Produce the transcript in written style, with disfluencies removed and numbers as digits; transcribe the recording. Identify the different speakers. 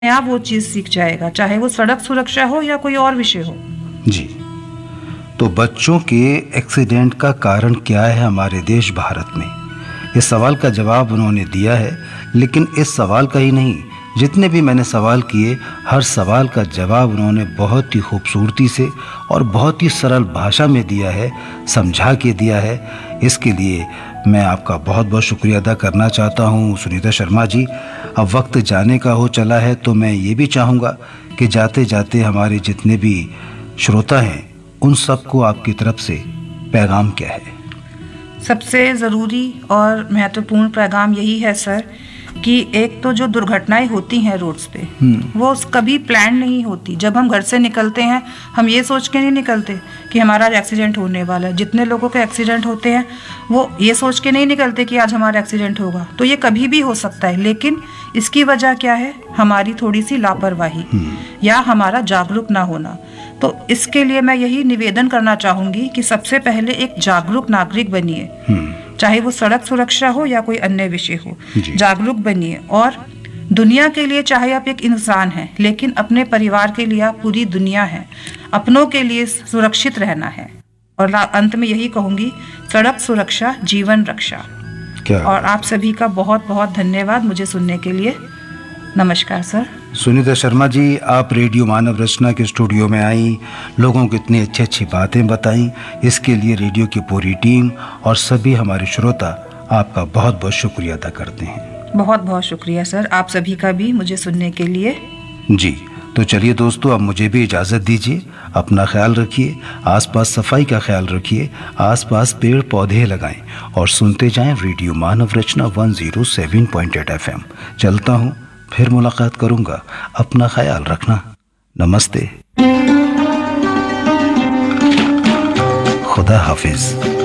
Speaker 1: आप वो चीज़ सीख जाएगा, चाहे वो सड़क सुरक्षा हो या कोई और विषय हो।
Speaker 2: जी, तो बच्चों के एक्सीडेंट का कारण क्या है हमारे देश भारत में? इस सवाल का जवाब उन्होंने दिया है, लेकिन इस सवाल का ही नहीं, जितने भी मैंने सवाल किए, हर सवाल का जवाब उन्होंने बहुत ही खूबसूरती से और बहुत ही सरल भाषा में दिया है, समझा के दिया है। इसके लिए मैं आपका बहुत बहुत शुक्रिया अदा करना चाहता हूँ सुनीता शर्मा जी। अब वक्त जाने का हो चला है, तो मैं ये भी चाहूँगा कि जाते जाते हमारे जितने भी श्रोता हैं, उन सबको आपकी तरफ से पैगाम क्या है?
Speaker 1: सबसे ज़रूरी और महत्वपूर्ण पैगाम यही है सर कि एक तो जो दुर्घटनाएं होती हैं रोड्स पे, वो कभी प्लान नहीं होती। जब हम घर से निकलते हैं, हम ये सोच के नहीं निकलते कि हमारा आज एक्सीडेंट होने वाला है। जितने लोगों के एक्सीडेंट होते हैं वो ये सोच के नहीं निकलते कि आज हमारा एक्सीडेंट होगा। तो ये कभी भी हो सकता है, लेकिन इसकी वजह क्या है? हमारी थोड़ी सी लापरवाही या हमारा जागरूक ना होना। तो इसके लिए मैं यही निवेदन करना चाहूँगी कि सबसे पहले एक जागरूक नागरिक बनिए, चाहे वो सड़क सुरक्षा हो या कोई अन्य विषय हो। जागरूक बनिए और दुनिया के लिए चाहे आप एक इंसान हैं, लेकिन अपने परिवार के लिए आप पूरी दुनिया है। अपनों के लिए सुरक्षित रहना है। और अंत में यही कहूँगी, सड़क सुरक्षा जीवन रक्षा। और आप सभी का बहुत बहुत धन्यवाद मुझे सुनने के लिए। नमस्कार सर।
Speaker 2: सुनीता शर्मा जी, आप रेडियो मानव रचना के स्टूडियो में आई, लोगों को इतनी अच्छी अच्छी बातें बताई। इसके लिए रेडियो की पूरी टीम और सभी हमारे श्रोता आपका बहुत बहुत शुक्रिया अदा करते हैं।
Speaker 1: बहुत बहुत शुक्रिया सर, आप सभी का भी मुझे सुनने के लिए।
Speaker 2: जी, तो चलिए दोस्तों, अब मुझे भी इजाज़त दीजिए। अपना ख्याल रखिए, आसपास सफाई का ख्याल रखिए, आसपास पेड़ पौधे लगाएं और सुनते जाएं रेडियो मानव रचना 107.8 FM। चलता हूँ, फिर मुलाकात करूंगा। अपना ख्याल रखना। नमस्ते। खुदा हाफिज।